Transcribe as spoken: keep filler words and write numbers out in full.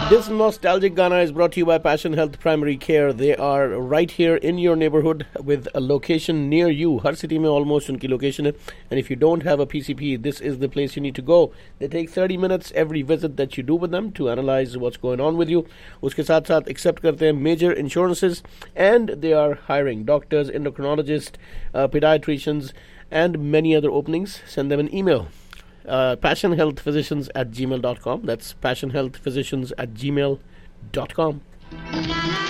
This nostalgic Ghana is brought to you by Passion Health Primary Care. They are right here in your neighborhood with a location near you. Her city में almost उनकी location है. And if you don't have a P C P, this is the place you need to go. They take thirty minutes every visit that you do with them to analyze what's going on with you. उसके साथ साथ accept करते हैं major insurances, and they are hiring doctors, endocrinologists, uh, pediatricians, and many other openings. Send them an email. Uh, passionhealthphysicians at gmail dot com. That's passionhealthphysicians at gmail dot com.